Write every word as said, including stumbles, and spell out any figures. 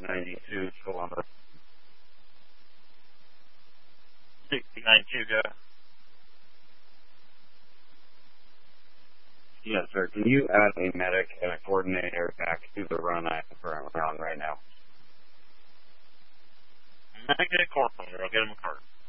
ninety-two Columbus. sixty ninety-two, go. Yes, sir. Can you add a medic and a coordinator back to the run I'm currently on right now? Medic and a coordinator. I'll get him a card.